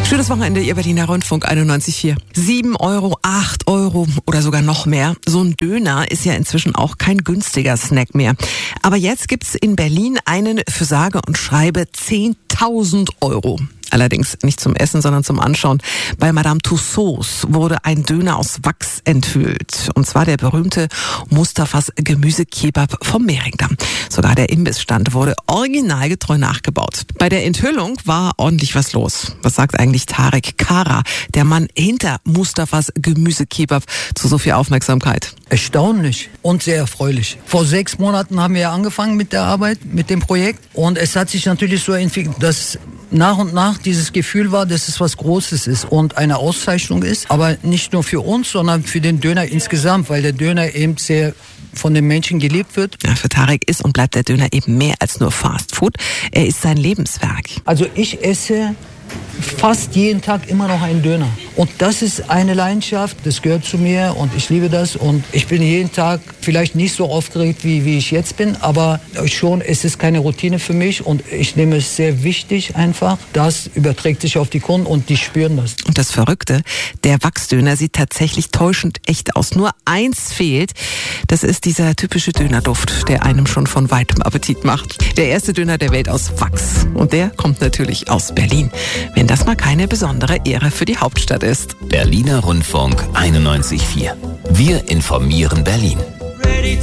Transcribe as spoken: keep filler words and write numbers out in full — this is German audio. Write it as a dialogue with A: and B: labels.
A: Schönes Wochenende, Ihr Berliner Rundfunk einundneunzig Komma vier. Sieben Euro, acht Euro oder sogar noch mehr. So ein Döner ist ja inzwischen auch kein günstiger Snack mehr. Aber jetzt gibt's in Berlin einen für sage und schreibe zehntausend Euro. Allerdings nicht zum Essen, sondern zum Anschauen. Bei Madame Tussauds wurde ein Döner aus Wachs enthüllt. Und zwar der berühmte Mustafas Gemüsekebab vom Mehringdamm. Sogar der Imbissstand wurde originalgetreu nachgebaut. Bei der Enthüllung war ordentlich was los. Was sagt eigentlich Tarek Kara, der Mann hinter Mustafas Gemüsekebab, zu so viel Aufmerksamkeit?
B: Erstaunlich und sehr erfreulich. Vor sechs Monaten haben wir ja angefangen mit der Arbeit, mit dem Projekt. Und es hat sich natürlich so entwickelt, dass nach und nach dieses Gefühl war, dass es was Großes ist und eine Auszeichnung ist. Aber nicht nur für uns, sondern für den Döner insgesamt, weil der Döner eben sehr von den Menschen gelebt wird.
A: Ja, für Tarek ist und bleibt der Döner eben mehr als nur Fast Food. Er ist sein Lebenswerk.
B: Also ich esse fast jeden Tag immer noch einen Döner. Und das ist eine Leidenschaft, das gehört zu mir und ich liebe das. Und ich bin jeden Tag vielleicht nicht so aufgeregt, wie, wie ich jetzt bin, aber schon, es ist keine Routine für mich und ich nehme es sehr wichtig einfach. Das überträgt sich auf die Kunden und die spüren das.
A: Und das Verrückte, der Wachsdöner sieht tatsächlich täuschend echt aus. Nur eins fehlt, das ist dieser typische Dönerduft, der einem schon von weitem Appetit macht. Der erste Döner der Welt aus Wachs. Und der kommt natürlich aus Berlin. Wenn das mal keine besondere Ehre für die Hauptstadt ist.
C: Berliner Rundfunk einundneunzig Komma vier. Wir informieren Berlin.